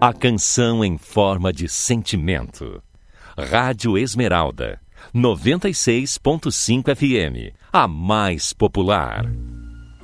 A canção em forma de sentimento. Rádio Esmeralda, 96.5 FM, a mais popular.